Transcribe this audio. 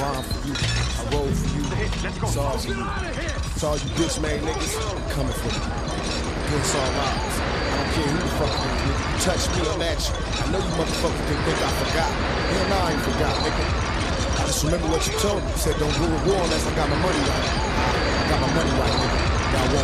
rhyme for you. I roll for you. It's all for you. It's all you bitch made niggas coming for you. Against all odds. I don't care who the fuck you nigga. You touch me, I'm at you. I know you motherfuckers think I forgot. Hell no, I ain't forgot, nigga. I just remember what you told me. You said don't go to war unless I got my money right. I got my money right, nigga. Now I won't